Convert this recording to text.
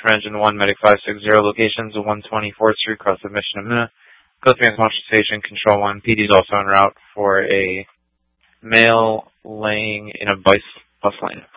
for Engine 1, Medic 560, locations 124th Street, cross of Mission and Minna. Coast Band Marshal Station, Control 1. PD is also en route for a male laying in a bus lane.